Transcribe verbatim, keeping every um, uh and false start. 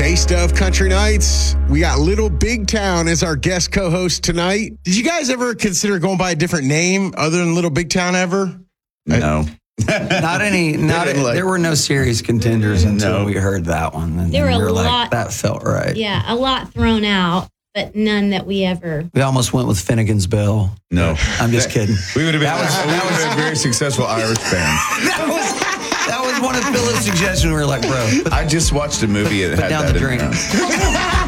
Taste of Country Nights. We got Little Big Town as our guest co-host tonight. Did you guys ever consider going by a different name other than Little Big Town ever? No. Not any, not didn't like- there were no serious contenders until No. we heard that one. And There were we a were like, lot- that felt right. Yeah, a lot thrown out, but none that we ever. We almost went with Finnegan's Bell. No. I'm just kidding. We would have been, That was- we would have been a very successful Irish band. That was that was one of Phil's suggestions. We were like, bro, put, I just watched a movie that put had down that the in drink. there.